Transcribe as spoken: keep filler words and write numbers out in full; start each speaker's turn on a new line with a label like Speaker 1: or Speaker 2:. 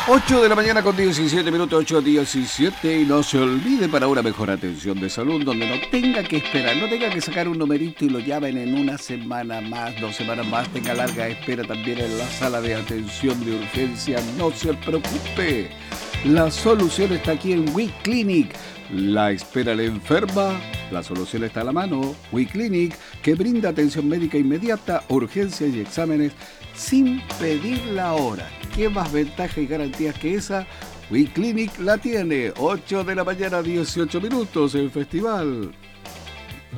Speaker 1: ocho de la mañana con diecisiete minutos, ocho diecisiete, y no se olvide para una mejor atención de salud, donde no tenga que esperar, no tenga que sacar un numerito y lo llamen en una semana más, dos semanas más, tenga larga espera también en la sala de atención de urgencia. No se preocupe, la solución está aquí en WeClinic. La espera le enferma, la solución está a la mano. WeClinic, que brinda atención médica inmediata, urgencias y exámenes sin pedir la hora. ¿Qué más ventaja y garantías que esa? WeClinic la tiene. ocho de la mañana, dieciocho minutos en Festival.